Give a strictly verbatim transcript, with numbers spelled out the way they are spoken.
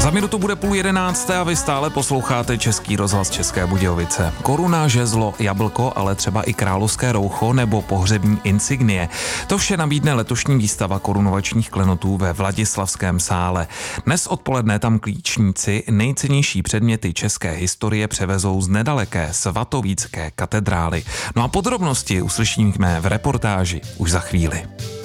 Za minutu bude půl jedenácté a vy stále posloucháte Český rozhlas České Budějovice. Koruna, žezlo, jablko, ale třeba i královské roucho nebo pohřební insignie. To vše nabídne letošní výstava korunovačních klenotů ve Vladislavském sále. Dnes odpoledne tam klíčníci nejcennější předměty české historie převezou z nedaleké svatovícké katedrály. No a podrobnosti uslyšíme v reportáži už za chvíli.